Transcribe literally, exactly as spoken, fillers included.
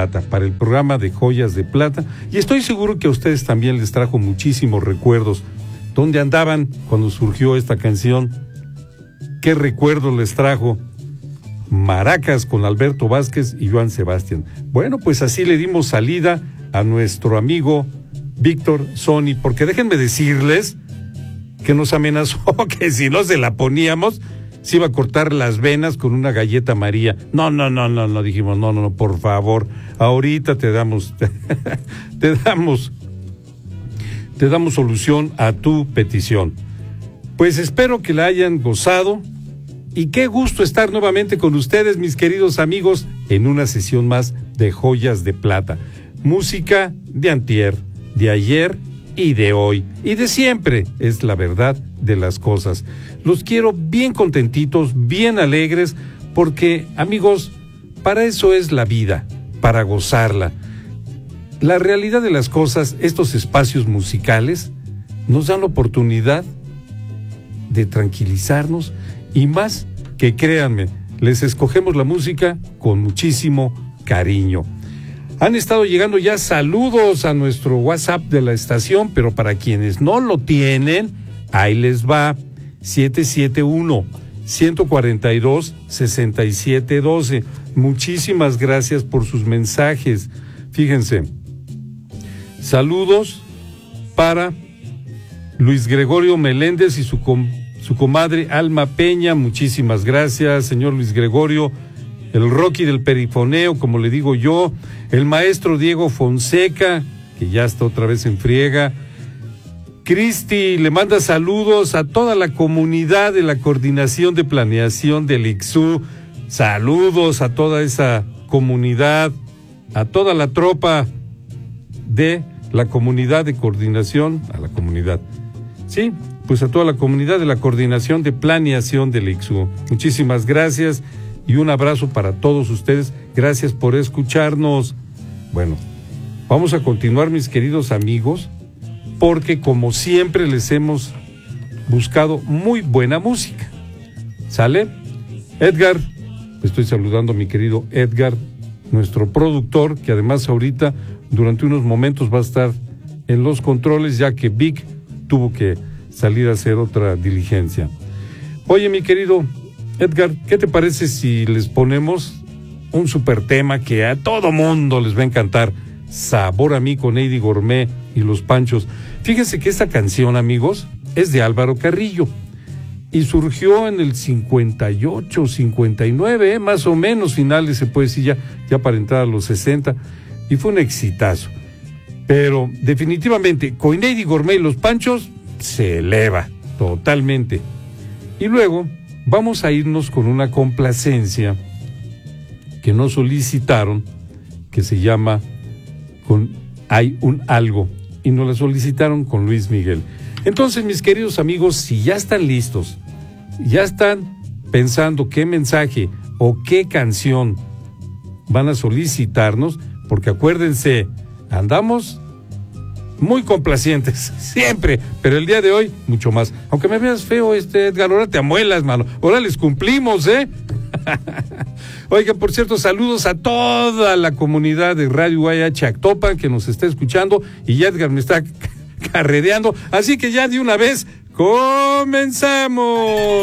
Plata, para el programa de Joyas de Plata, y estoy seguro que a ustedes también les trajo muchísimos recuerdos. ¿Dónde andaban cuando surgió esta canción? ¿Qué recuerdos les trajo? Maracas con Alberto Vázquez y Joan Sebastián. Bueno, pues así le dimos salida a nuestro amigo Víctor Sony, porque déjenme decirles que nos amenazó que si no se la poníamos, se iba a cortar las venas con una galleta María. No, no, no, no, no, dijimos, no, no, no, por favor, ahorita te damos, te, te damos, te damos solución a tu petición. Pues espero que la hayan gozado. Y qué gusto estar nuevamente con ustedes, mis queridos amigos, en una sesión más de Joyas de Plata. Música de antier, de ayer y de hoy. Y de siempre, es la verdad de las cosas. Los quiero bien contentitos, bien alegres, porque, amigos, para eso es la vida, para gozarla. La realidad de las cosas, estos espacios musicales, nos dan la oportunidad de tranquilizarnos. Y más que créanme, les escogemos la música con muchísimo cariño. Han estado llegando ya saludos a nuestro WhatsApp de la estación, pero para quienes no lo tienen, ahí les va: siete siete uno, uno cuatro dos, seis siete uno dos. Muchísimas gracias por sus mensajes. Fíjense, saludos para Luis Gregorio Meléndez y su compañero, su comadre Alma Peña. Muchísimas gracias, señor Luis Gregorio. El Rocky del perifoneo, como le digo yo. El maestro Diego Fonseca, que ya está otra vez en friega. Cristi le manda saludos a toda la comunidad de la Coordinación de Planeación del I C S U. Saludos a toda esa comunidad, a toda la tropa de la comunidad de coordinación, a la comunidad, sí, pues a toda la comunidad de la Coordinación de Planeación del I C S U. Muchísimas gracias y un abrazo para todos ustedes. Gracias por escucharnos. Bueno, vamos a continuar, mis queridos amigos, porque como siempre les hemos buscado muy buena música. ¿Sale? Edgar, estoy saludando a mi querido Edgar, nuestro productor, que además ahorita, durante unos momentos, va a estar en los controles, ya que Vic tuvo que salir a hacer otra diligencia. Oye, mi querido Edgar, ¿qué te parece si les ponemos un super tema que a todo mundo les va a encantar? Sabor a mí, con Eddie Gourmet y Los Panchos. Fíjense que esta canción, amigos, es de Álvaro Carrillo y surgió en el cincuenta y ocho, cincuenta y nueve, eh, más o menos finales, se puede decir, ya, ya para entrar a los sesenta, y fue un exitazo. Pero definitivamente, con Eddie Gourmet y Los Panchos, se eleva totalmente. Y luego vamos a irnos con una complacencia que nos solicitaron, que se llama con Hay un algo, y nos la solicitaron con Luis Miguel. Entonces, mis queridos amigos, si ya están listos, ya están pensando qué mensaje o qué canción van a solicitarnos, porque acuérdense, andamos muy complacientes, siempre, pero el día de hoy, mucho más. Aunque me veas feo, este Edgar, ahora te amuelas, mano. Ahora les cumplimos, ¿eh? Oigan, por cierto, saludos a toda la comunidad de Radio U A H Actopan que nos está escuchando, y ya Edgar me está carrereando, así que ya de una vez, ¡comenzamos!